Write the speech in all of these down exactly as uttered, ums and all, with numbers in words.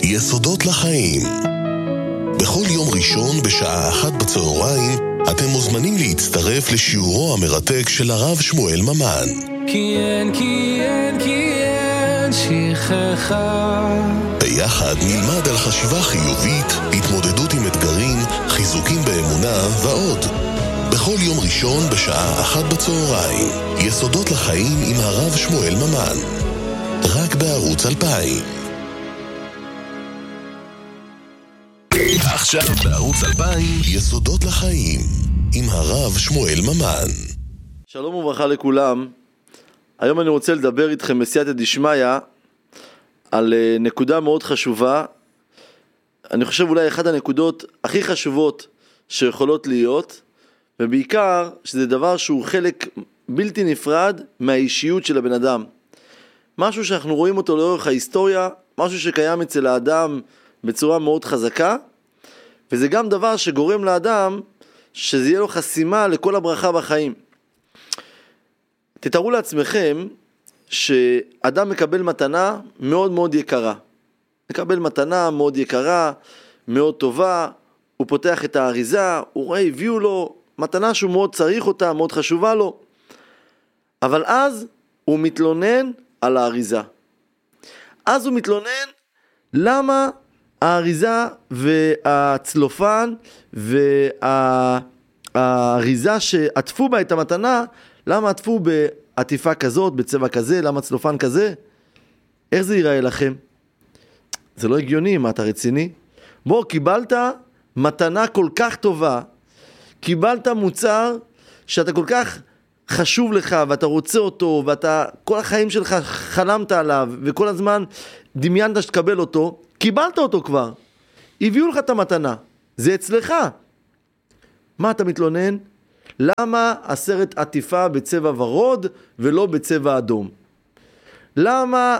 יסודות לחיים. בכל יום ראשון בשעה אחת בצהריים אתם מוזמנים להצטרף לשיעורו המרתק של הרב שמואל ממן. כי אין, כי אין, כי אין שכחה. ביחד נלמד על חשיבה חיובית, התמודדות עם אתגרים, חיזוקים באמונה ועוד. בכל יום ראשון בשעה אחת בצהריים, יסודות לחיים עם הרב שמואל ממן. רק בערוץ אלפיים. עכשיו בערוץ אלפיים, יסודות לחיים עם הרב שמואל ממן. שלום וברכה לכולם. היום אני רוצה לדבר איתכם בסייעתא דשמיא על נקודה מאוד חשובה. אני חושב אולי אחת הנקודות הכי חשובות שיכולות להיות, ובעיקר שזה דבר שהוא חלק בלתי נפרד מהאישיות של הבן אדם. משהו שאנחנו רואים אותו לאורך ההיסטוריה, משהו שקיים אצל האדם בצורה מאוד חזקה, וזה גם דבר שגורם לאדם שזה יהיה לו חסימה לכל הברכה בחיים. תתארו לעצמכם שאדם מקבל מתנה מאוד מאוד יקרה. מקבל מתנה מאוד יקרה, מאוד טובה, הוא פותח את האריזה, הוא רואה, הביאו לו מתנה שהוא מאוד צריך אותה, מאוד חשובה לו. אבל אז הוא מתלונן על האריזה. אז הוא מתלונן למה האריזה והצלופן והאריזה שעטפו בה את המתנה, למה עטפו בעטיפה כזאת, בצבע כזה, למה צלופן כזה? איך זה ייראה לכם? זה לא הגיוני, מה אתה רציני? בוא, קיבלת מתנה כל כך טובה, קיבלת מוצר שאתה כל כך חשוב לך ואתה רוצה אותו ואתה כל החיים שלך חלמת עליו וכל הזמן דמיינת שתקבל אותו, קיבלת אותו כבר, הביאו לך את המתנה, זה אצלך. מה אתה מתלונן? למה הסרט עטיפה בצבע ורוד ולא בצבע אדום? למה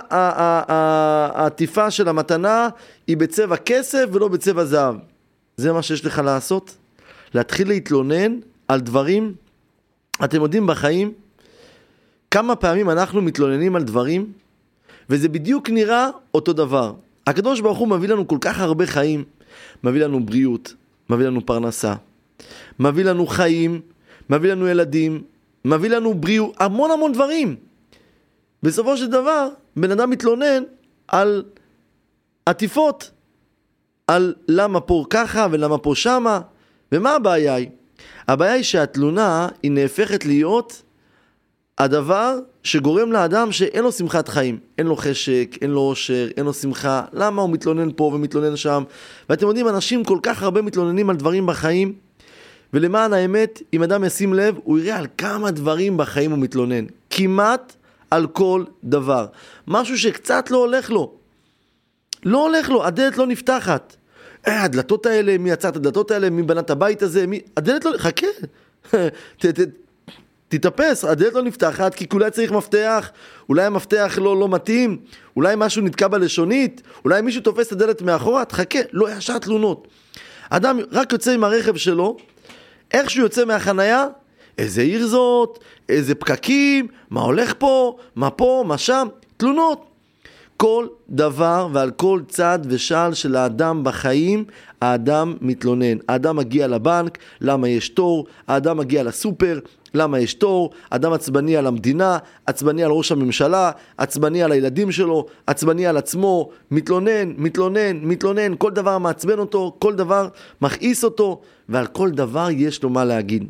העטיפה של המתנה היא בצבע כסף ולא בצבע זהב? זה מה שיש לך לעשות? להתחיל להתלונן על דברים. אתם יודעים בחיים כמה פעמים אנחנו מתלוננים על דברים וזה בדיוק נראה אותו דבר. הקדוש ברוך הוא מביא לנו כל כך הרבה חיים, מביא לנו בריאות, מביא לנו פרנסה, מביא לנו חיים, מביא לנו ילדים, מביא לנו בריאות, המון המון דברים. בסופו של דבר בן אדם מתלונן על עטיפות, על למה פה ככה ולמה פה שמה. ומה הבעיה היא? הבעיה היא שהתלונה היא נהפכת להיות הדבר שגורם לאדם שאין לו שמחת חיים, אין לו חשק, אין לו אושר, אין לו שמחה. למה הוא מתלונן פה ומתלונן שם? ואתם יודעים, אנשים כל כך הרבה מתלוננים על דברים בחיים, ולמען האמת, אם אדם ישים לב, הוא יראה על כמה דברים בחיים הוא מתלונן. כמעט על כל דבר. משהו שקצת לא הולך לו. לא הולך לו, הדלת לא נפתחת. אה, הדלתות האלה, מי יצר את הדלתות האלה, מי בנה את הבית הזה, מי... הדלת לא... חכה. ת, ת, תתאפס, הדלת לא נפתחת, כי אולי צריך מפתח, אולי המפתח לא, לא מתאים, אולי משהו נתקע בלשונית, אולי מישהו תופס את הדלת מאחורה, תחכה, לא ישר תלונות. אדם רק יוצא עם הרכב שלו, איך שהוא יוצא מהחנייה, איזה עיר זאת, איזה פקקים, מה הולך פה, מה פה, מה שם, תלונות. כל דבר ועל כל צד ושל של האדם בחיים, האדם מתלונן. האדם מגיע לבנק, למה יש תור? האדם מגיע לסופר, למה יש תור? האדם עצבני על המדינה, עצבני על ראש הממשלה, עצבני על הילדים שלו, עצבני על עצמו, מתלונן, מתלונן, מתלונן, כל דבר מעצבן אותו, כל דבר מכעיס אותו, ועל כל דבר יש לו מה להגיד.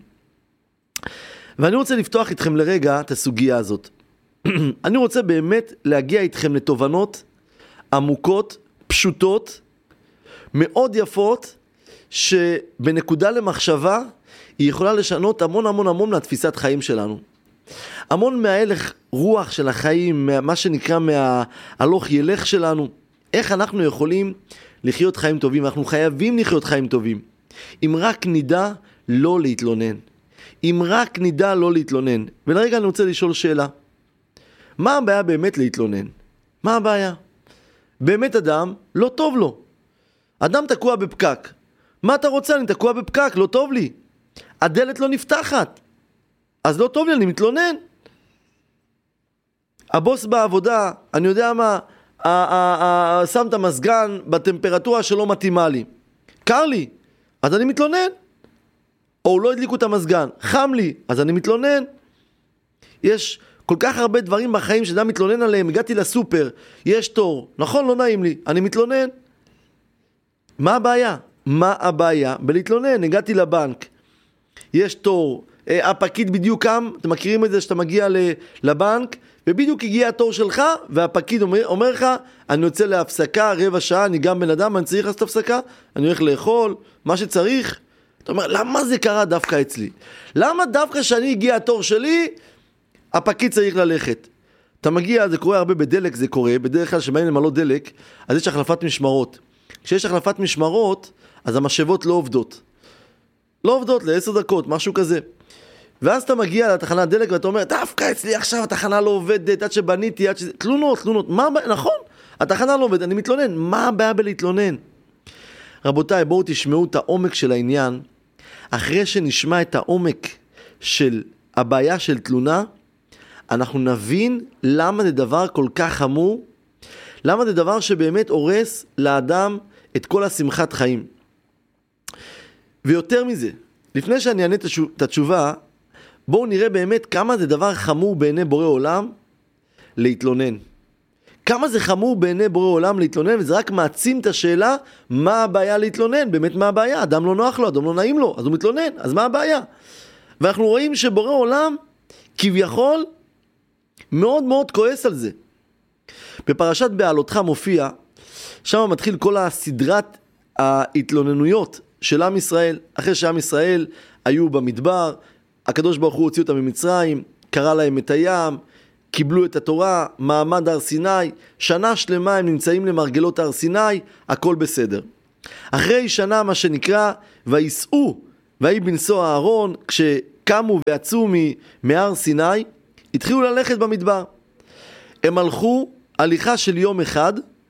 ואני רוצה לפתוח איתכם לרגע את הסוגיה הזאת. אני רוצה באמת להגיע איתכם לתובנות עמוקות, פשוטות, מאוד יפות, שבנקודה למחשבה היא יכולה לשנות המון המון המון לתפיסת חיים שלנו. המון מההלך רוח של החיים, מה שנקרא מההלוך ילך שלנו, איך אנחנו יכולים לחיות חיים טובים. אנחנו חייבים לחיות חיים טובים. אם רק נדע לא להתלונן. אם רק נדע לא להתלונן. ולרגע אני רוצה לשאול שאלה. מה הבעיה באמת להתלונן? מה הבעיה? באמת אדם לא טוב לו. אדם תקוע בפקק. מה אתה רוצה? אני תקוע בפקק, לא טוב לי. הדלת לא נפתחת. אז לא טוב לי, אני מתלונן. הבוס בעבודה, אני יודע מה, שם את המסגן בטמפרטורה שלא מתאימה לי. קר לי, אז אני מתלונן. או לא הדליקו את המסגן. חם לי, אז אני מתלונן. יש כל כך הרבה דברים בחיים שאדם מתלונן עליהם. הגעתי לסופר, יש תור. נכון, לא נעים לי, אני מתלונן. מה הבעיה? מה הבעיה בלהתלונן? הגעתי לבנק, יש תור, הפקיד בדיוק קם, אתם מכירים את זה שאתה מגיע לבנק, ובדיוק הגיע התור שלך, והפקיד אומר, אומר לך, אני יוצא להפסקה, רבע שעה, אני גם בן אדם, אני צריך לעשות הפסקה, אני הולך לאכול, מה שצריך. אתה אומר, למה זה קרה דווקא אצלי? למה דווקא שאני הגיע התור שלי, הפקיד צריך ללכת? אתה מגיע, זה קורה הרבה בדלק, זה קורה, בדרך כלל שבאים למלא דלק, אז יש החלפת משמרות. כשיש החלפת משמרות, אז המשאבות לא עובדות. לא עובדות לעשר דקות, משהו כזה. ואז אתה מגיע לתחנת דלק ואתה אומר, דווקא אצלי עכשיו התחנה לא עובדת, עד שבניתי, עד ש... תלונות, תלונות, מה הבעיה? נכון, התחנה לא עובדת, אני מתלונן, מה הבעיה בלהתלונן? רבותיי, בואו תשמעו את העומק של העניין. אחרי שנשמע את העומק של הבעיה של תלונה, אנחנו נבין למה זה דבר כל כך חמור, למה זה דבר שבאמת הורס לאדם את כל השמחת חיים. ויותר מזה, לפני שאני אענה את התשובה, בואו נראה באמת כמה זה דבר חמור בעיני בורא עולם להתלונן. כמה זה חמור בעיני בורא עולם להתלונן, וזה רק מעצים את השאלה, מה הבעיה להתלונן? באמת מה הבעיה? אדם לא נוח לו, אדם לא נעים לו, אז הוא מתלונן, אז מה הבעיה? ואנחנו רואים שבורא עולם כביכול מאוד מאוד כועס על זה. בפרשת בעלותך מופיע, שם מתחיל כל הסדרת ההתלוננויות של עם ישראל. אחרי שעם ישראל היו במדבר, הקדוש ברוך הוא הוציא אותם ממצרים, קרא להם את הים, קיבלו את התורה, מעמד הר סיני, שנה שלמה הם נמצאים למרגלות הר סיני, הכל בסדר. אחרי שנה מה שנקרא, ויסעו, ויהי בנשוא אהרון, כשקמו ויצאו מהר סיני, התחילו ללכת במדבר. הם הלכו הליכה של יום אחד,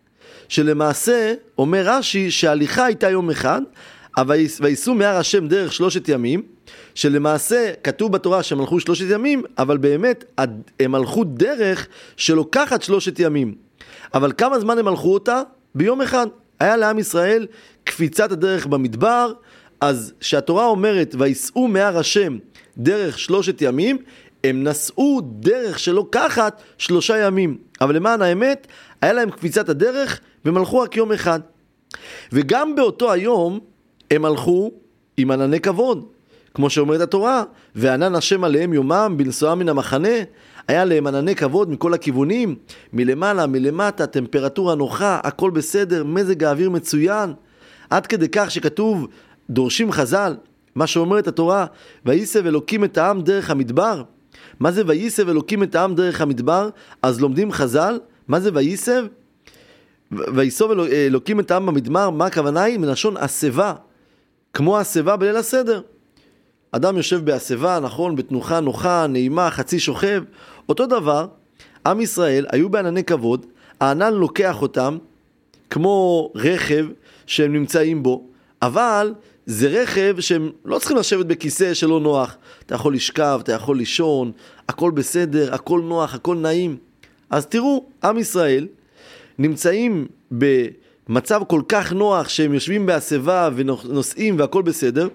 שלמעשה אומר רש"י שההליכה הייתה יום אחד, אבל ויסעו מהר השם דרך שלושת ימים, שלמעשה כתוב בתורה שהם הלכו שלושת ימים, אבל באמת הם הלכו דרך שלוקחת שלושת ימים. אבל כמה זמן הם הלכו אותה? ביום אחד. היה לעם ישראל קפיצת הדרך במדבר, אז שהתורה אומרת ויסעו מהר השם דרך שלושת ימים, הם נסעו דרך שלוקחת שלושה ימים. אבל למען האמת, היה להם קפיצת הדרך והם הלכו רק יום אחד. וגם באותו היום הם הלכו עם ענני כבוד. כמו שאומרת התורה, וענן השם עליהם יומם בנסועה מן המחנה, היה להם ענני כבוד מכל הכיוונים, מלמעלה, מלמטה, טמפרטורה נוחה, הכל בסדר, מזג האוויר מצוין, עד כדי כך שכתוב, דורשים חז"ל, מה שאומרת התורה, וייסב אלוקים את העם דרך המדבר. מה זה וייסב אלוקים את העם דרך המדבר? אז לומדים חז"ל, מה זה וייסב? וייסוב אלוקים את העם במדבר, מה הכוונה היא? מלשון הסבה, כמו הסבה בליל הסדר. אדם יושב בהסבה, נכון, בתנוחה נוחה, נעימה, חצי שוכב. אותו דבר, עם ישראל היו בענני כבוד, הענן לוקח אותם כמו רכב שהם נמצאים בו, אבל זה רכב שהם לא צריכים לשבת בכיסא שלא נוח. אתה יכול לשכב, אתה יכול לישון, הכל בסדר, הכל נוח, הכל נעים. אז תראו, עם ישראל נמצאים במצב כל כך נוח שהם יושבים בהסבה ונוסעים והכל בסדר.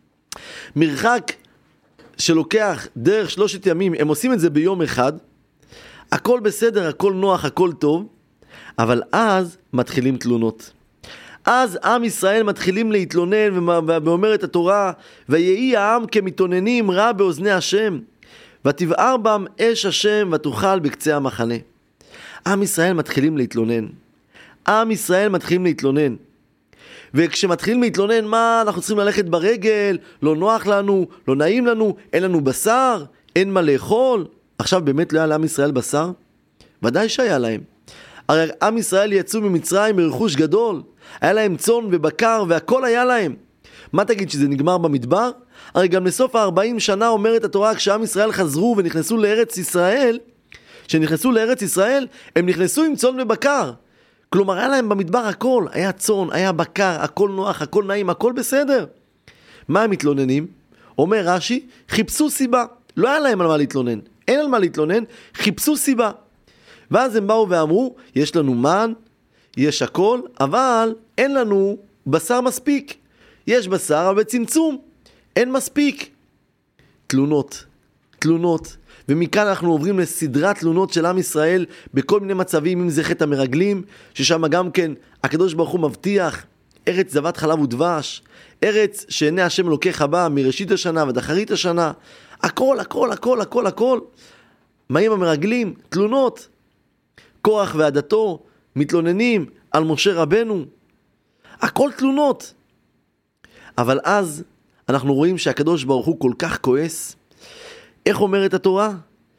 מרחק שלוקח דרך שלושת ימים, הם עושים את זה ביום אחד, הכל בסדר, הכל נוח, הכל טוב, אבל אז מתחילים תלונות. אז עם ישראל מתחילים להתלונן, ואומרת התורה, ויהי העם כמתאוננים רע באוזני השם, ותבער בם אש השם ותאכל בקצה המחנה. עם ישראל מתחילים להתלונן. עם ישראל מתחילים להתלונן. וכשמתחילים להתלונן, מה, אנחנו צריכים ללכת ברגל, לא נוח לנו, לא נעים לנו, אין לנו בשר, אין מה לאכול. עכשיו באמת לא היה לעם ישראל בשר? ודאי שהיה להם. הרי עם ישראל יצאו ממצרים ברכוש גדול, היה להם צאן ובקר והכל היה להם. מה תגיד, שזה נגמר במדבר? הרי גם לסוף ה-ארבעים שנה אומרת התורה, כשעם ישראל חזרו ונכנסו לארץ ישראל, כשנכנסו לארץ ישראל, הם נכנסו עם צאן ובקר. כלומר, היה להם במדבר הכל, היה צאן, היה בקר, הכל נוח, הכל נעים, הכל בסדר. מה הם מתלוננים? אומר רש"י, חיפשו סיבה. לא היה להם על מה להתלונן. אין על מה להתלונן, חיפשו סיבה. ואז הם באו ואמרו, יש לנו מן, יש הכל, אבל אין לנו בשר מספיק. יש בשר, אבל בצמצום. אין מספיק. תלונות, תלונות. ומכאן אנחנו עוברים לסדרת תלונות של עם ישראל בכל מיני מצבים, אם זה חטא המרגלים, ששם גם כן הקדוש ברוך הוא מבטיח, ארץ זבת חלב ודבש, ארץ שעיני השם אלוקיך בה מראשית השנה ועד אחרית השנה, הכל, הכל, הכל, הכל, הכל. מה עם המרגלים? תלונות. קורח ועדתו מתלוננים על משה רבנו. הכל תלונות. אבל אז אנחנו רואים שהקדוש ברוך הוא כל כך כועס. איך אומרת התורה?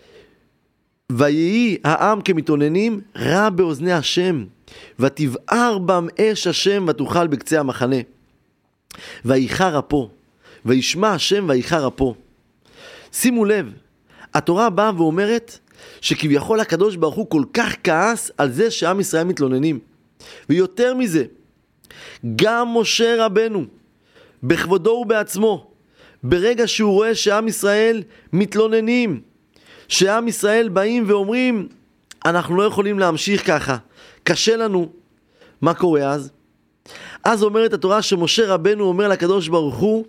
ויהי העם כמתלוננים רע באוזני השם, ותבער בם אש השם ותאכל בקצה המחנה. ויחר אפו, וישמע השם ויחר אפו. שימו לב, התורה באה ואומרת שכביכול הקדוש ברוך הוא כל כך כעס על זה שעם ישראל מתלוננים. ויותר מזה, גם משה רבנו, בכבודו ובעצמו, ברגע שהוא רואה שעם ישראל מתלוננים, שעם ישראל באים ואומרים, אנחנו לא יכולים להמשיך ככה, קשה לנו. מה קורה אז? אז אומרת התורה שמשה רבנו אומר לקדוש ברוך הוא,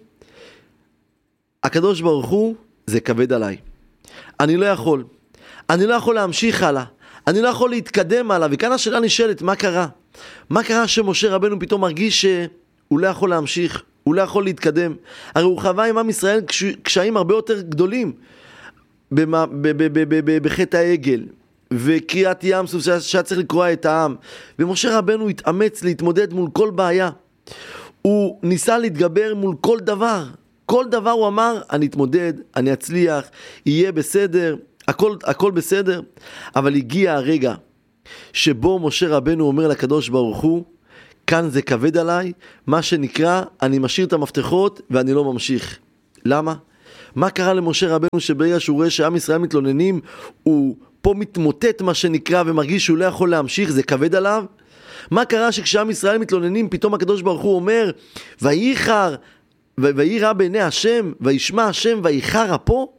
הקדוש ברוך הוא, זה כבד עליי. אני לא יכול. אני לא יכול להמשיך הלאה. אני לא יכול להתקדם הלאה. וכאן השאלה נשאלת, מה קרה? מה קרה שמשה רבנו פתאום מרגיש שהוא לא יכול להמשיך? הוא לא יכול להתקדם. הרי הוא חווה עם עם ישראל קשיים הרבה יותר גדולים. בחטא העגל. וקריאת ים סוף שהיה צריך לקרוע את העם. ומשה רבנו התאמץ להתמודד מול כל בעיה. הוא ניסה להתגבר מול כל דבר. כל דבר הוא אמר, אני אתמודד, אני אצליח, יהיה בסדר, הכל, הכל בסדר. אבל הגיע הרגע שבו משה רבנו אומר לקדוש ברוך הוא, כאן זה כבד עליי, מה שנקרא, אני משאיר את המפתחות ואני לא ממשיך. למה? מה קרה למשה רבנו שברגע שהוא רואה שעם ישראל מתלוננים, הוא פה מתמוטט מה שנקרא ומרגיש שהוא לא יכול להמשיך, זה כבד עליו? מה קרה שכשעם ישראל מתלוננים, פתאום הקדוש ברוך הוא אומר, וייחר, ויהי רע בעיני השם, וישמע השם, ויחר אפו?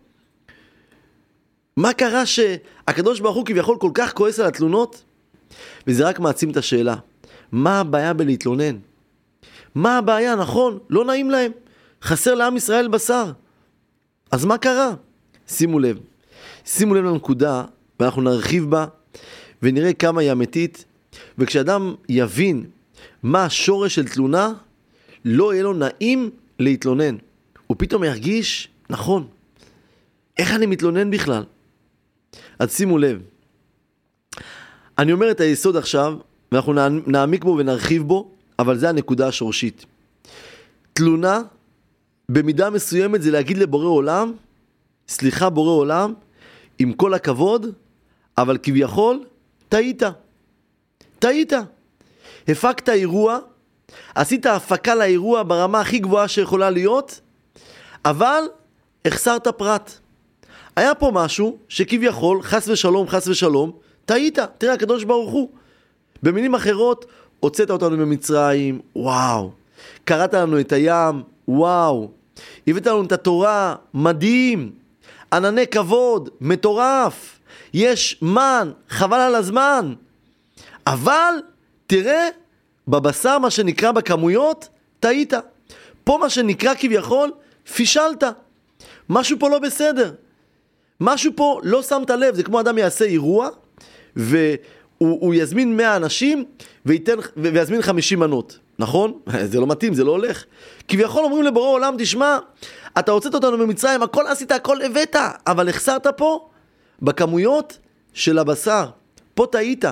מה קרה שהקדוש ברוך הוא כביכול כל כך כועס על התלונות? וזה רק מעצים את השאלה. מה הבעיה בלהתלונן? מה הבעיה? נכון, לא נעים להם. חסר לעם ישראל בשר. אז מה קרה? שימו לב. שימו לב לנקודה, ואנחנו נרחיב בה, ונראה כמה היא אמיתית. וכשאדם יבין מה השורש של תלונה, לא יהיה לו נעים להתלונן. הוא פתאום ירגיש, נכון, איך אני מתלונן בכלל? אז שימו לב. אני אומר את היסוד עכשיו, ואנחנו נעמיק בו ונרחיב בו, אבל זה הנקודה השורשית. תלונה, במידה מסוימת, זה להגיד לבורא עולם, סליחה בורא עולם, עם כל הכבוד, אבל כביכול, טעית. טעית. הפקת אירוע, עשית הפקה לאירוע ברמה הכי גבוהה שיכולה להיות, אבל החסרת פרט. היה פה משהו שכביכול, חס ושלום, חס ושלום, טעית. תראה, הקדוש ברוך הוא. במילים אחרות, הוצאת אותנו ממצרים, וואו. קראת לנו את הים, וואו. הבאת לנו את התורה, מדהים. ענני כבוד, מטורף. יש מן, חבל על הזמן. אבל, תראה, בבשר מה שנקרא בכמויות, טעית. פה מה שנקרא כביכול, פישלת. משהו פה לא בסדר. משהו פה לא שמת לב. זה כמו אדם יעשה אירוע, והוא הוא יזמין מאה אנשים, וייתן, ויזמין חמישים מנות. נכון? זה לא מתאים, זה לא הולך. כביכול אומרים לבורא עולם, תשמע, אתה הוצאת אותנו ממצרים, הכל עשית, הכל הבאת, אבל החסרת פה, בכמויות של הבשר. פה טעית.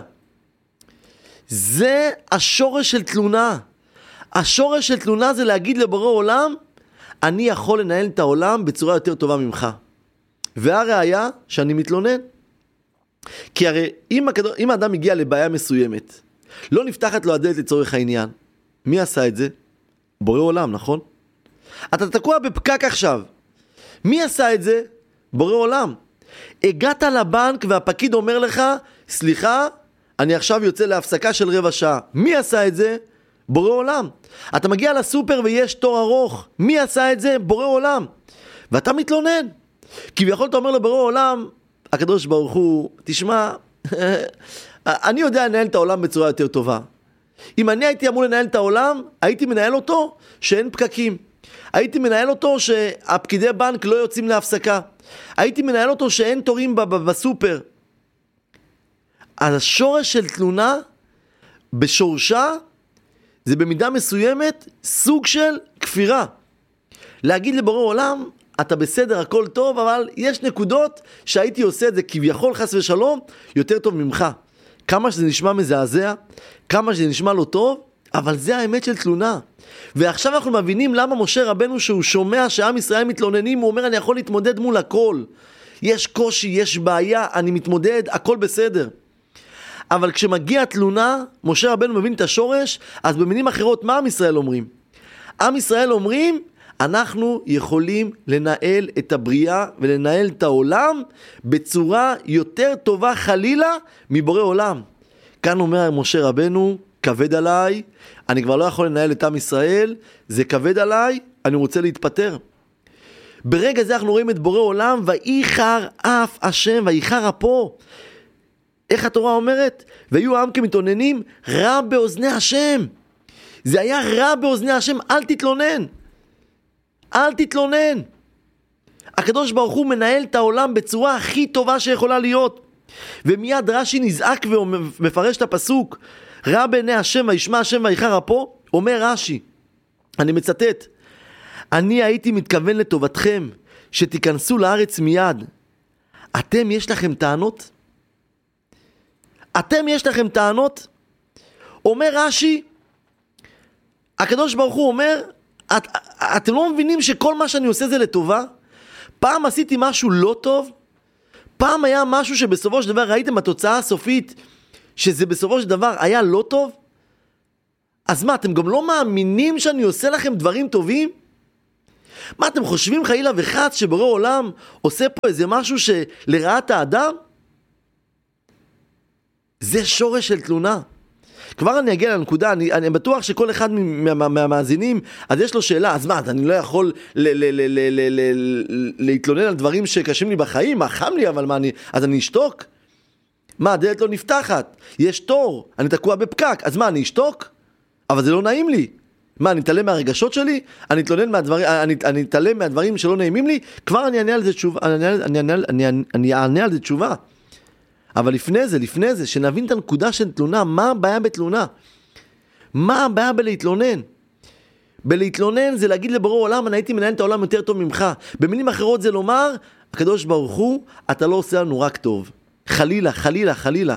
זה השורש של תלונה. השורש של תלונה זה להגיד לבורא עולם, אני יכול לנהל את העולם בצורה יותר טובה ממך. והראיה שאני מתלונן. כי הרי אם, הכדור, אם האדם הגיע לבעיה מסוימת, לא נפתחת לו הדלת לצורך העניין. מי עשה את זה? בורא עולם, נכון? אתה תקוע בפקק עכשיו. מי עשה את זה? בורא עולם. הגעת לבנק והפקיד אומר לך, סליחה, אני עכשיו יוצא להפסקה של רבע שעה. מי עשה את זה? בורא עולם. אתה מגיע לסופר ויש תור ארוך. מי עשה את זה? בורא עולם. ואתה מתלונן. כביכול אתה אומר לבורא עולם, הקדוש ברוך הוא, תשמע, אני יודע לנהל את העולם בצורה יותר טובה. אם אני הייתי אמור לנהל את העולם, הייתי מנהל אותו שאין פקקים. הייתי מנהל אותו שהפקידי בנק לא יוצאים להפסקה. הייתי מנהל אותו שאין תורים בסופר. אז השורש של תלונה בשורשה זה במידה מסוימת סוג של כפירה. להגיד לבורא עולם, אתה בסדר, הכל טוב, אבל יש נקודות שהייתי עושה את זה כביכול חס ושלום יותר טוב ממך. כמה שזה נשמע מזעזע, כמה שזה נשמע לא טוב, אבל זה האמת של תלונה. ועכשיו אנחנו מבינים למה משה רבנו שהוא שומע שעם ישראל מתלוננים, הוא אומר אני יכול להתמודד מול הכל. יש קושי, יש בעיה, אני מתמודד, הכל בסדר. אבל כשמגיע תלונה, משה רבנו מבין את השורש, אז במילים אחרות מה עם ישראל אומרים? עם ישראל אומרים, אנחנו יכולים לנהל את הבריאה ולנהל את העולם בצורה יותר טובה חלילה מבורא עולם. כאן אומר משה רבנו, כבד עליי, אני כבר לא יכול לנהל את עם ישראל, זה כבד עליי, אני רוצה להתפטר. ברגע זה אנחנו רואים את בורא עולם, ואיחר אף השם, ואיחר אפו. איך התורה אומרת? והיו העם כמתאוננים, רע באוזני השם. זה היה רע באוזני השם, אל תתלונן. אל תתלונן. הקדוש ברוך הוא מנהל את העולם בצורה הכי טובה שיכולה להיות. ומיד רש"י נזעק ומפרש את הפסוק, רע בעיני השם וישמע השם ויחר אפו, אומר רש"י, אני מצטט, אני הייתי מתכוון לטובתכם, שתיכנסו לארץ מיד. אתם יש לכם טענות? אתם יש לכם טענות? אומר רש"י, הקדוש ברוך הוא אומר, את, אתם לא מבינים שכל מה שאני עושה זה לטובה? פעם עשיתי משהו לא טוב? פעם היה משהו שבסופו של דבר ראיתם התוצאה הסופית, שזה בסופו של דבר היה לא טוב? אז מה, אתם גם לא מאמינים שאני עושה לכם דברים טובים? מה, אתם חושבים חלילה וחס שבורא עולם עושה פה איזה משהו שלרעת האדם? זה שורש של תלונה. כבר אני אגיע לנקודה, אני, אני בטוח שכל אחד מה, מה, מהמאזינים, אז יש לו שאלה, אז מה, אז אני לא יכול ל, ל, ל, ל, ל, ל, להתלונן על דברים שקשים לי בחיים, מה חם לי, אבל מה, אני, אז אני אשתוק? מה, הדלת לא נפתחת, יש תור, אני תקוע בפקק, אז מה, אני אשתוק? אבל זה לא נעים לי. מה, אני אתעלם מהרגשות שלי? אני אתלונן מהדברים, אני, אני אתעלם מהדברים שלא נעימים לי? כבר אני אענה על זה תשובה, אני, אני, אני, אני, אני, אני אענה על זה תשובה. אבל לפני זה, לפני זה, שנבין את הנקודה של תלונה, מה הבעיה בתלונה? מה הבעיה בלהתלונן? בלהתלונן זה להגיד לבורא עולם, אני הייתי מנהל את העולם יותר טוב ממך. במילים אחרות זה לומר, הקדוש ברוך הוא, אתה לא עושה לנו רק טוב. חלילה, חלילה, חלילה.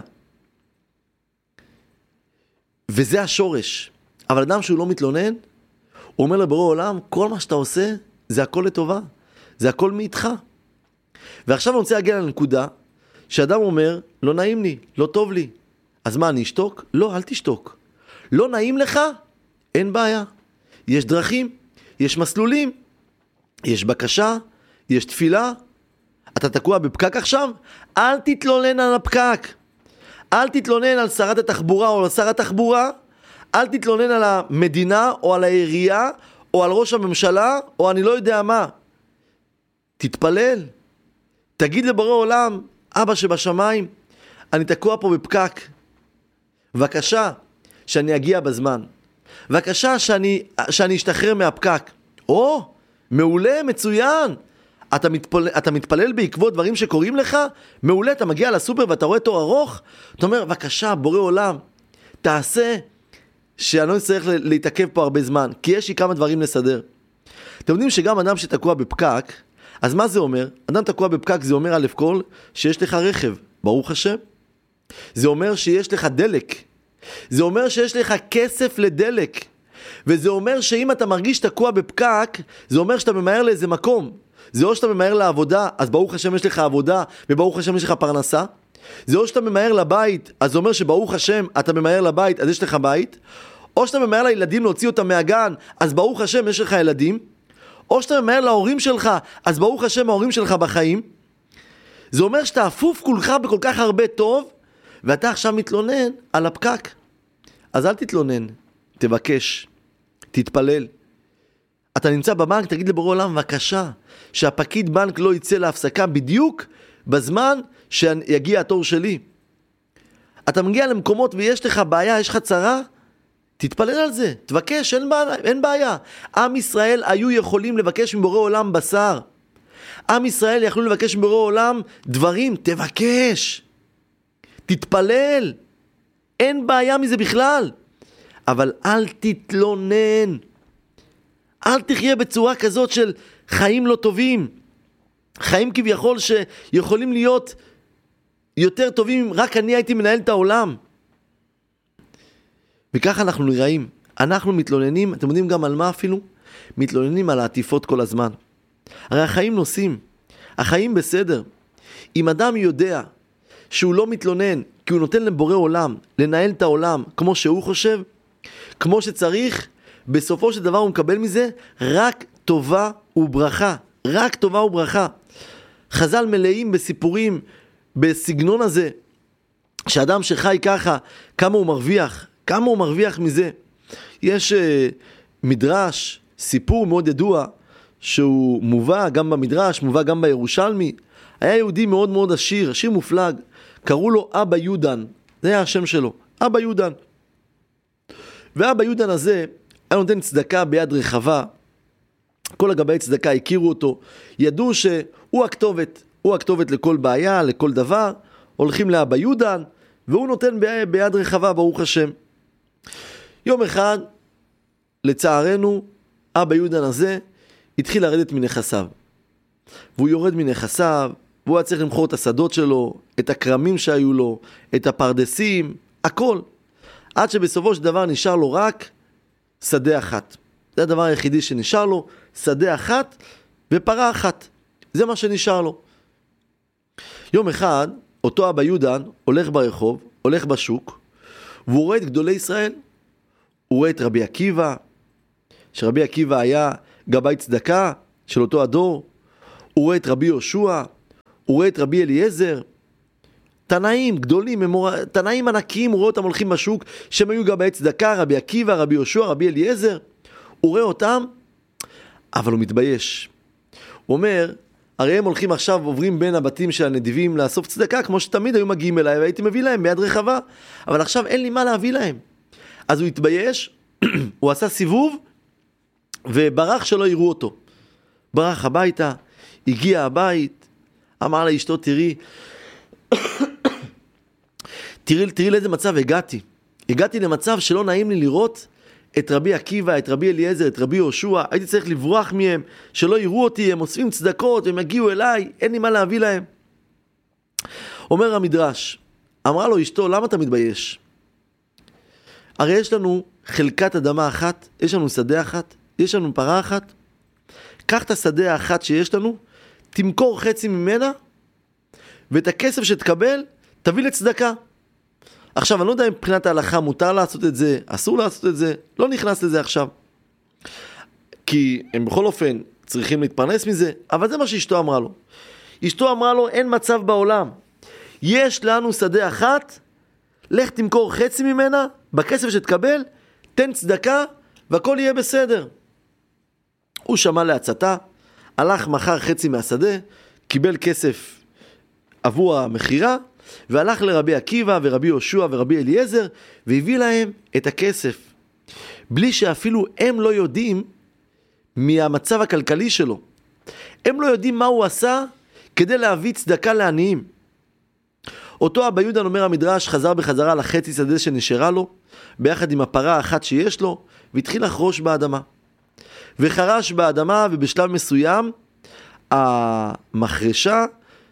וזה השורש. אבל אדם שהוא לא מתלונן, הוא אומר לבורא עולם, כל מה שאתה עושה, זה הכל לטובה. זה הכל מאיתך. ועכשיו אני רוצה להגיע לנקודה, שאדם אומר, לא נעים לי, לא טוב לי. אז מה, אני אשתוק? לא, אל תשתוק. לא נעים לך? אין בעיה. יש דרכים, יש מסלולים, יש בקשה, יש תפילה. אתה תקוע בפקק עכשיו? אל תתלונן על הפקק. אל תתלונן על שרת התחבורה או על שר התחבורה. אל תתלונן על המדינה או על העירייה או על ראש הממשלה או אני לא יודע מה. תתפלל. תגיד לבורא עולם, אבא שבשמיים, אני תקוע פה בפקק. בבקשה, שאני אגיע בזמן. בבקשה, שאני, שאני אשתחרר מהפקק. או, מעולה, מצוין. אתה מתפלל, אתה מתפלל בעקבות דברים שקורים לך? מעולה, אתה מגיע לסופר ואתה רואה תור ארוך? אתה אומר, בבקשה, בורא עולם, תעשה שאני לא צריך להתעכב פה הרבה זמן, כי יש לי כמה דברים לסדר. אתם יודעים שגם אדם שתקוע בפקק, אז מה זה אומר? אדם תקוע בפקק זה אומר א' כל שיש לך רכב, ברוך השם. זה אומר שיש לך דלק. זה אומר שיש לך כסף לדלק. וזה אומר שאם אתה מרגיש תקוע בפקק, זה אומר שאתה ממהר לאיזה מקום. זה או שאתה ממהר לעבודה, אז ברוך השם יש לך עבודה, וברוך השם יש לך פרנסה. זה או שאתה ממהר לבית, אז זה אומר שברוך השם אתה ממהר לבית, אז יש לך בית. או שאתה ממהר לילדים להוציא אותם מהגן, אז ברוך השם יש לך ילדים. או שאתה ממהר להורים שלך, אז ברוך השם ההורים שלך בחיים. זה אומר שאתה אפוף כולך בכל כך הרבה טוב, ואתה עכשיו מתלונן על הפקק. אז אל תתלונן, תבקש, תתפלל. אתה נמצא בבנק, תגיד לבורא עולם, בבקשה, שהפקיד בנק לא יצא להפסקה בדיוק בזמן שיגיע התור שלי. אתה מגיע למקומות ויש לך בעיה, יש לך צרה, תתפלל על זה, תבקש, אין בעיה, אין בעיה. עם ישראל היו יכולים לבקש מבורא עולם בשר. עם ישראל יכלו לבקש מבורא עולם דברים, תבקש. תתפלל. אין בעיה מזה בכלל. אבל אל תתלונן. אל תחיה בצורה כזאת של חיים לא טובים. חיים כביכול שיכולים להיות יותר טובים אם רק אני הייתי מנהל את העולם. וככה אנחנו נראים. אנחנו מתלוננים, אתם יודעים גם על מה אפילו? מתלוננים על העטיפות כל הזמן. הרי החיים נוסעים. החיים בסדר. אם אדם יודע שהוא לא מתלונן, כי הוא נותן לבורא עולם, לנהל את העולם כמו שהוא חושב, כמו שצריך, בסופו של דבר הוא מקבל מזה רק טובה וברכה. רק טובה וברכה. חז"ל מלאים בסיפורים, בסגנון הזה, שאדם שחי ככה, כמה הוא מרוויח, כמה הוא מרוויח מזה. יש uh, מדרש, סיפור מאוד ידוע, שהוא מובא גם במדרש, מובא גם בירושלמי. היה יהודי מאוד מאוד עשיר, עשיר מופלג, קראו לו אבא יודן, זה היה השם שלו, אבא יודן. ואבא יודן הזה היה נותן צדקה ביד רחבה, כל הגבי צדקה הכירו אותו, ידעו שהוא הכתובת, הוא הכתובת לכל בעיה, לכל דבר, הולכים לאבא יודן, והוא נותן ב- ביד רחבה, ברוך השם. יום אחד, לצערנו, אבא יודן הזה התחיל לרדת מנכסיו. והוא יורד מנכסיו, והוא היה צריך למכור את השדות שלו, את הקרמים שהיו לו, את הפרדסים, הכל. עד שבסופו של דבר נשאר לו רק שדה אחת. זה הדבר היחידי שנשאר לו, שדה אחת ופרה אחת. זה מה שנשאר לו. יום אחד, אותו אבא יודן הולך ברחוב, הולך בשוק, והוא רואה את גדולי ישראל. הוא רואה את רבי עקיבא, שרבי עקיבא היה גבאי צדקה של אותו הדור. הוא רואה את רבי יהושע, הוא רואה את רבי אליעזר. תנאים גדולים, ממור... תנאים ענקיים, הוא רואה אותם הולכים בשוק, שהם היו גבאי צדקה, רבי עקיבא, רבי יהושע, רבי אליעזר. הוא רואה אותם, אבל הוא מתבייש. הוא אומר, הרי הם הולכים עכשיו, עוברים בין הבתים של הנדיבים לאסוף צדקה, כמו שתמיד היו מגיעים אליי, והייתי מביא להם ביד רחבה. אבל עכשיו אין לי מה להביא להם. אז הוא התבייש, הוא עשה סיבוב, וברח שלא יראו אותו. ברח הביתה, הגיע הבית, אמר לאשתו, תראי, תראי, תראי לאיזה מצב הגעתי. הגעתי למצב שלא נעים לי לראות את רבי עקיבא, את רבי אליעזר, את רבי יהושע. הייתי צריך לברוח מהם, שלא יראו אותי, הם אוספים צדקות, הם יגיעו אליי, אין לי מה להביא להם. אומר המדרש, אמרה לו אשתו, למה אתה מתבייש? הרי יש לנו חלקת אדמה אחת, יש לנו שדה אחת, יש לנו פרה אחת. קח את השדה האחת שיש לנו, תמכור חצי ממנה, ואת הכסף שתקבל, תביא לצדקה. עכשיו, אני לא יודע אם מבחינת ההלכה מותר לעשות את זה, אסור לעשות את זה, לא נכנס לזה עכשיו. כי הם בכל אופן צריכים להתפרנס מזה, אבל זה מה שאשתו אמרה לו. אשתו אמרה לו, אין מצב בעולם. יש לנו שדה אחת, לך תמכור חצי ממנה, בכסף שתקבל, תן צדקה, והכל יהיה בסדר. הוא שמע להצתה, הלך מחר חצי מהשדה, קיבל כסף עבור המחירה, והלך לרבי עקיבא ורבי יהושע ורבי אליעזר, והביא להם את הכסף. בלי שאפילו הם לא יודעים מהמצב הכלכלי שלו. הם לא יודעים מה הוא עשה כדי להביא צדקה לעניים. אותו אבא יודן, אומר המדרש, חזר בחזרה לחצי שדה שנשארה לו, ביחד עם הפרה האחת שיש לו, והתחיל לחרוש באדמה. וחרש באדמה, ובשלב מסוים המחרשה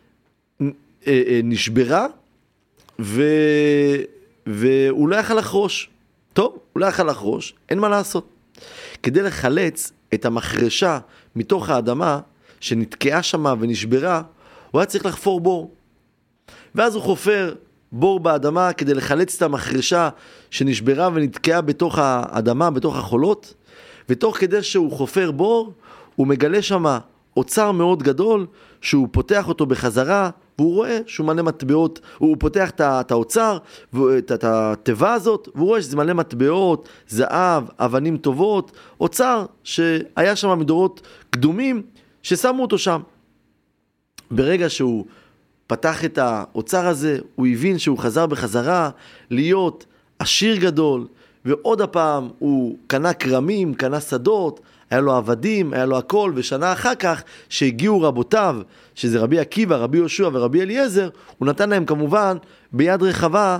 נשברה, ו... והוא לא יכל לחרוש. טוב, הוא לא יכל לחרוש, אין מה לעשות. כדי לחלץ את המחרשה מתוך האדמה שנתקעה שמה ונשברה, הוא היה צריך לחפור בור. ואז הוא חופר בור באדמה כדי לחלץ את המחרשה שנשברה ונתקעה בתוך האדמה, בתוך החולות. ותוך כדי שהוא חופר בור, הוא מגלה שמה אוצר מאוד גדול, שהוא פותח אותו בחזרה, והוא רואה שהוא מלא מטבעות, הוא פותח את האוצר, את הטבע הזאת, והוא רואה שזה מלא מטבעות, זהב, אבנים טובות, אוצר שהיה שם מדורות קדומים, ששמו אותו שם. ברגע שהוא פתח את האוצר הזה, הוא הבין שהוא חזר בחזרה להיות עשיר גדול, ועוד הפעם הוא קנה קרמים, קנה שדות, היה לו עבדים, היה לו הכל, ושנה אחר כך שהגיעו רבותיו, שזה רבי עקיבא, רבי יהושע ורבי אליעזר, הוא נתן להם כמובן ביד רחבה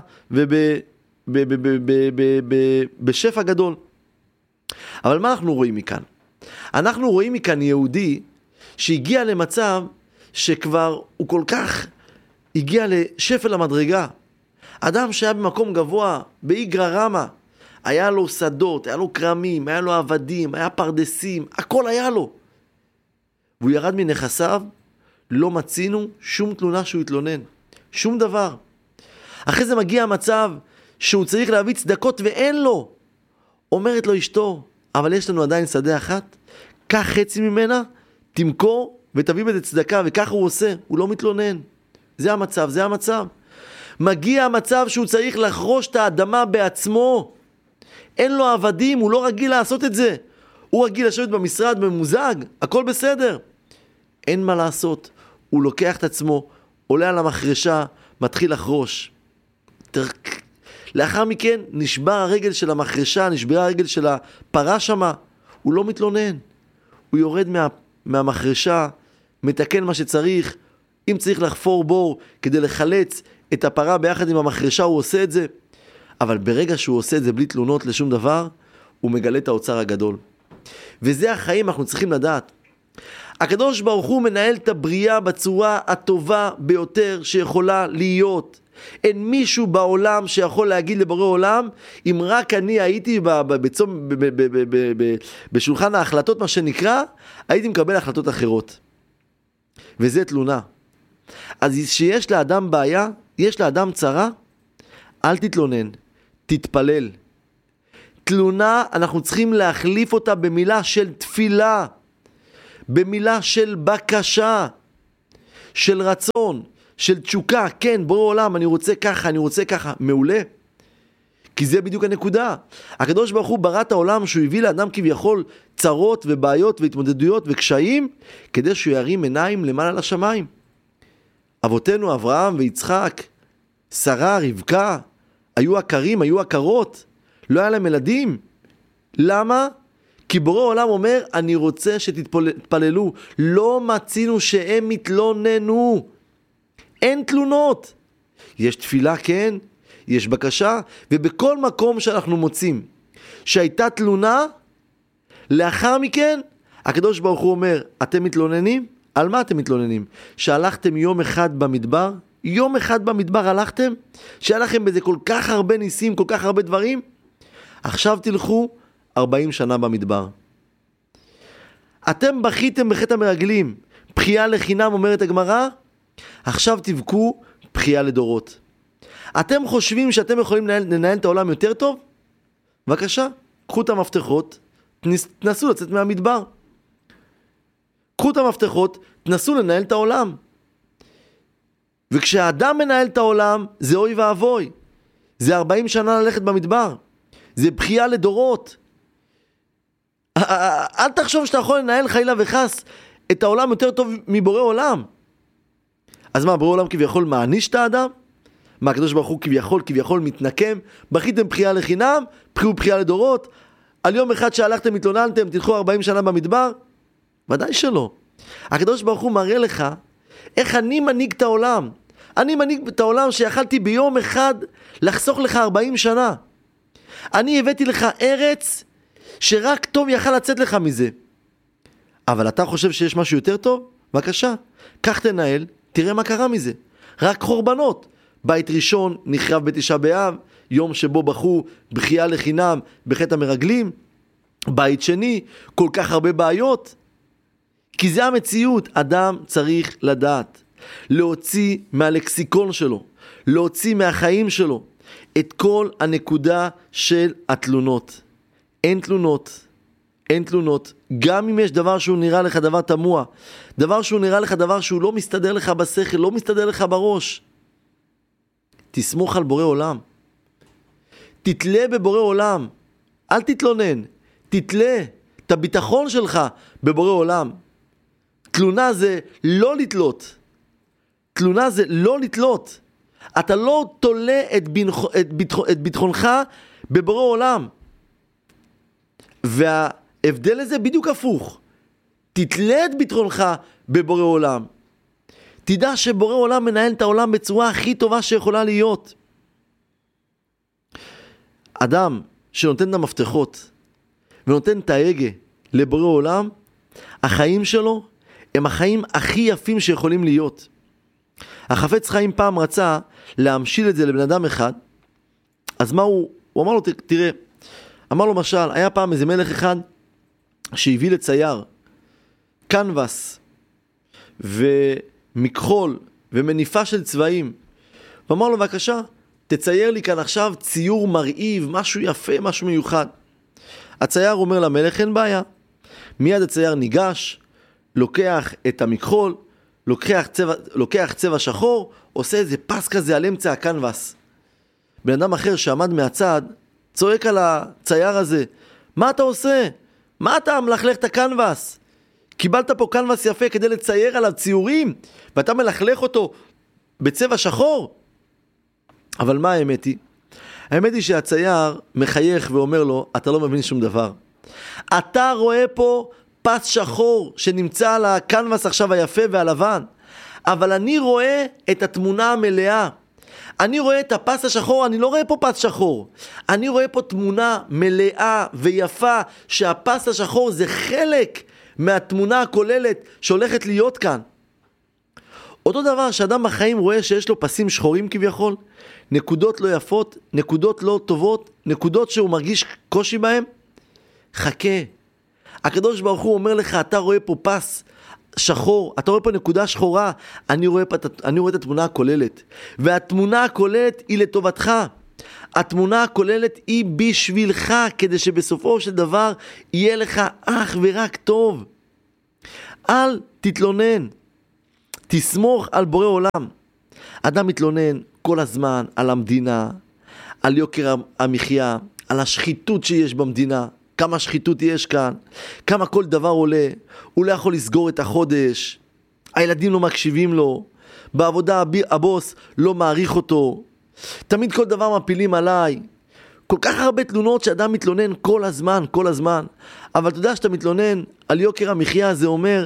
ובשפע גדול. אבל מה אנחנו רואים מכאן? אנחנו רואים מכאן יהודי שהגיע למצב שכבר הוא כל כך הגיע לשפל המדרגה. אדם שהיה במקום גבוה, באיגרא רמא, היה לו שדות, היה לו קרמים, היה לו עבדים, היה פרדסים, הכל היה לו. והוא ירד מנכסיו, לא מצינו שום תלונה שהוא התלונן, שום דבר. אחרי זה מגיע המצב שהוא צריך להביא צדקות ואין לו. אומרת לו אשתו, אבל יש לנו עדיין שדה אחת, קח חצי ממנה, תמכור ותביא בזה צדקה, וככה הוא עושה, הוא לא מתלונן. זה המצב, זה המצב. מגיע המצב שהוא צריך לחרוש את האדמה בעצמו. אין לו עבדים, הוא לא רגיל לעשות את זה. הוא רגיל לשבת במשרד ממוזג, הכל בסדר. אין מה לעשות. הוא לוקח את עצמו, עולה על המחרשה, מתחיל לחרוש. לאחר מכן נשבר הרגל של המחרשה, נשברה הרגל של הפרה שמה. הוא לא מתלונן. הוא יורד מה, מהמחרשה, מתקן מה שצריך. אם צריך לחפור בור כדי לחלץ את הפרה ביחד עם המחרשה, הוא עושה את זה. אבל ברגע שהוא עושה את זה בלי תלונות לשום דבר, הוא מגלה את האוצר הגדול. וזה החיים, אנחנו צריכים לדעת. הקדוש ברוך הוא מנהל את הבריאה בצורה הטובה ביותר שיכולה להיות. אין מישהו בעולם שיכול להגיד לבורא עולם, אם רק אני הייתי בצום, בשולחן ההחלטות, מה שנקרא, הייתי מקבל החלטות אחרות. וזה תלונה. אז שיש לאדם בעיה, יש לאדם צרה, אל תתלונן, תתפלל. תלונה, אנחנו צריכים להחליף אותה במילה של תפילה, במילה של בקשה, של רצון, של תשוקה. כן, בורא עולם, אני רוצה ככה, אני רוצה ככה. מעולה. כי זה בדיוק הנקודה. הקדוש ברוך הוא ברא את העולם שהוא הביא לאדם כביכול צרות ובעיות והתמודדויות וקשיים, כדי שהוא ירים עיניים למעלה לשמיים. אבותינו אברהם ויצחק, שרה, רבקה, היו עקרים, היו עקרות, לא היה להם ילדים. למה? כי בורא עולם אומר, אני רוצה שתתפללו. לא מצינו שהם מתלוננו. אין תלונות. יש תפילה, כן, יש בקשה, ובכל מקום שאנחנו מוצאים שהייתה תלונה, לאחר מכן, הקדוש ברוך הוא אומר, אתם מתלוננים? על מה אתם מתלוננים? שהלכתם יום אחד במדבר? יום אחד במדבר הלכתם? שהיה לכם בזה כל כך הרבה ניסים, כל כך הרבה דברים? עכשיו תלכו ארבעים שנה במדבר. אתם בכיתם בחטא המרגלים, בחייה לחינם אומרת הגמרא, עכשיו תבכו בחייה לדורות. אתם חושבים שאתם יכולים לנהל, לנהל את העולם יותר טוב? בבקשה, קחו את המפתחות, תנסו לצאת מהמדבר. קחו את המפתחות, תנסו לנהל את העולם. וכשהאדם מנהל את העולם, זה אוי ואבוי. זה ארבעים שנה ללכת במדבר. זה בחייה לדורות. אל תחשוב שאתה יכול לנהל חלילה וחס את העולם יותר טוב מבורא עולם. אז מה, בורא עולם כביכול מעניש את האדם? מה, הקדוש ברוך הוא כביכול, כביכול מתנקם? בכיתם בחייה לחינם, בחיו בחייה לדורות? על יום אחד שהלכתם, התלוננתם, תלכו ארבעים שנה במדבר? ודאי שלא. הקדוש ברוך הוא מראה לך איך אני מנהיג את העולם. אני מנהיג את העולם שיכלתי ביום אחד לחסוך לך ארבעים שנה. אני הבאתי לך ארץ שרק טוב יכל לצאת לך מזה. אבל אתה חושב שיש משהו יותר טוב? בבקשה, קח תנהל, תראה מה קרה מזה. רק חורבנות. בית ראשון נחרב בתשעה באב, יום שבו בכו בחייה לחינם בחטא המרגלים. בית שני, כל כך הרבה בעיות. כי זה המציאות. אדם צריך לדעת, להוציא מהלקסיקון שלו, להוציא מהחיים שלו, את כל הנקודה של התלונות. אין תלונות, אין תלונות. גם אם יש דבר שהוא נראה לך דבר תמוה, דבר שהוא נראה לך דבר שהוא לא מסתדר לך בשכל, לא מסתדר לך בראש, תסמוך על בורא עולם. תתלה בבורא עולם. אל תתלונן. תתלה את הביטחון שלך בבורא עולם. תלונה זה לא לתלות. תלונה זה לא לתלות. אתה לא תולה את, בנח... את, ביטח... את ביטחונך בבורא עולם. וההבדל הזה בדיוק הפוך. תתלה את ביטחונך בבורא עולם. תדע שבורא עולם מנהל את העולם בצורה הכי טובה שיכולה להיות. אדם שנותן את המפתחות ונותן את ההגה לבורא עולם, החיים שלו הם החיים הכי יפים שיכולים להיות. החפץ חיים פעם רצה להמשיל את זה לבן אדם אחד, אז מה הוא? הוא אמר לו, תראה, אמר לו משל, היה פעם איזה מלך אחד שהביא לצייר קנבס ומכחול ומניפה של צבעים, ואמר לו, בבקשה, תצייר לי כאן עכשיו ציור מרהיב, משהו יפה, משהו מיוחד. הצייר אומר למלך, אין בעיה. מיד הצייר ניגש, לוקח את המכחול, לוקח צבע, לוקח צבע שחור, עושה איזה פס כזה על אמצע הקנבס. בן אדם אחר שעמד מהצד, צועק על הצייר הזה, מה אתה עושה? מה אתה מלכלך את הקנבס? קיבלת פה קנבס יפה כדי לצייר עליו ציורים, ואתה מלכלך אותו בצבע שחור? אבל מה האמת היא? האמת היא שהצייר מחייך ואומר לו, אתה לא מבין שום דבר. אתה רואה פה פס שחור שנמצא על הקנבס עכשיו היפה והלבן, אבל אני רואה את התמונה המלאה. אני רואה את הפס השחור, אני לא רואה פה פס שחור. אני רואה פה תמונה מלאה ויפה, שהפס השחור זה חלק מהתמונה הכוללת שהולכת להיות כאן. אותו דבר שאדם בחיים רואה שיש לו פסים שחורים כביכול, נקודות לא יפות, נקודות לא טובות, נקודות שהוא מרגיש קושי בהם, חכה. הקדוש ברוך הוא אומר לך, אתה רואה פה פס שחור, אתה רואה פה נקודה שחורה, אני רואה, פה, אני רואה את התמונה הכוללת. והתמונה הכוללת היא לטובתך. התמונה הכוללת היא בשבילך, כדי שבסופו של דבר יהיה לך אך ורק טוב. אל תתלונן. תסמוך על בורא עולם. אדם מתלונן כל הזמן על המדינה, על יוקר המחיה, על השחיתות שיש במדינה. כמה שחיתות יש כאן, כמה כל דבר עולה, הוא לא יכול לסגור את החודש, הילדים לא מקשיבים לו, בעבודה הבוס לא מעריך אותו, תמיד כל דבר מפילים עליי, כל כך הרבה תלונות שאדם מתלונן כל הזמן, כל הזמן, אבל אתה יודע שאתה מתלונן על יוקר המחיה, זה אומר